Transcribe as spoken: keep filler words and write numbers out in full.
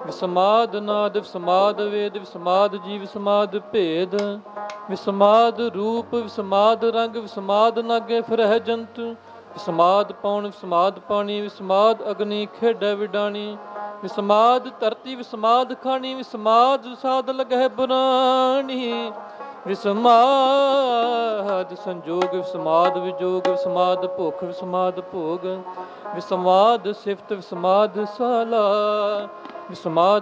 ਵਿਸਮਾਦ ਨਾਦ ਵਿਸਮਾਦ ਵੇਦ ਵਿਸਮਾਦ ਜੀਵ ਵਿਸਮਾਦ ਭੇਦ ਵਿਸਮਾਦ ਰੂਪ ਵਿਸਮਾਦ ਰੰਗ ਵਿਸਮਾਦ ਨਾਗੇ ਫਿਰਹਿ ਜੰਤੂ ਵਿਸਮਾਦ ਪੌਣ ਵਿਸਮਾਦ ਪਾਣੀ ਵਿਸਮਾਦ ਅਗਨੀ ਖੇਡੈ ਵਿਡਾਣੀ ਵਿਸਮਾਦ ਧਰਤੀ ਵਿਸਮਾਦ ਖਾਣੀ ਵਿਸਮਾਦ ਸਾਧ ਲਗਹਿ ਬੁਰਾਣੀ ਵਿਸਮਾਦ ਸੰਜੋਗ ਵਿਸਮਾਦ ਵਿਜੋਗ ਵਿਸਮਾਦ ਭੁੱਖ ਵਿਸਮਾਦ ਭੋਗ ਵਿਸਮਾਦ ਸਿਫਤ ਵਿਸਮਾਦ ਸਾਲਾ ਵਿਸਮਾਦ